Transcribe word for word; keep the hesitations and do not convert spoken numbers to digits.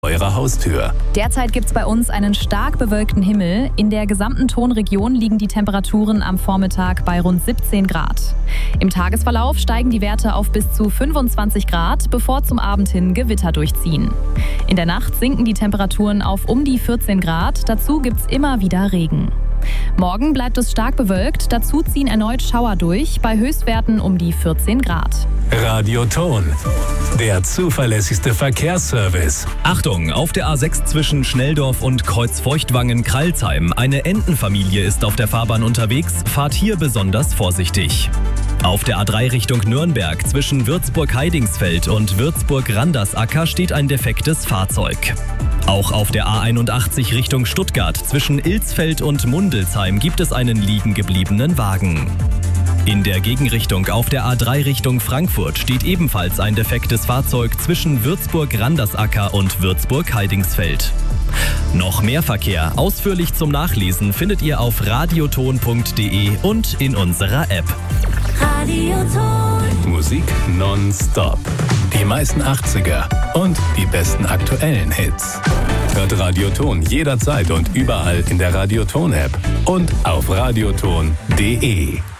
eurer Haustür. Derzeit gibt es bei uns einen stark bewölkten Himmel. In der gesamten Tonregion liegen die Temperaturen am Vormittag bei rund siebzehn Grad. Im Tagesverlauf steigen die Werte auf bis zu fünfundzwanzig Grad, bevor zum Abend hin Gewitter durchziehen. In der Nacht sinken die Temperaturen auf um die vierzehn Grad. Dazu gibt es immer wieder Regen. Morgen bleibt es stark bewölkt, dazu ziehen erneut Schauer durch, bei Höchstwerten um die vierzehn Grad. Radioton, der zuverlässigste Verkehrsservice. Achtung, auf der A sechs zwischen Schnelldorf und Kreuzfeuchtwangen-Kralsheim. Eine Entenfamilie ist auf der Fahrbahn unterwegs, fahrt hier besonders vorsichtig. Auf der A drei Richtung Nürnberg zwischen Würzburg-Heidingsfeld und Würzburg-Randersacker steht ein defektes Fahrzeug. Auch auf der A einundachtzig Richtung Stuttgart zwischen Ilsfeld und Mundelsheim gibt es einen liegen gebliebenen Wagen. In der Gegenrichtung auf der A drei Richtung Frankfurt steht ebenfalls ein defektes Fahrzeug zwischen Würzburg-Randersacker und Würzburg-Heidingsfeld. Noch mehr Verkehr, ausführlich zum Nachlesen, findet ihr auf radioton punkt de und in unserer App. Radioton. Musik nonstop. Die meisten achtziger und die besten aktuellen Hits. Hört Radioton jederzeit und überall in der Radioton-App und auf radioton punkt de.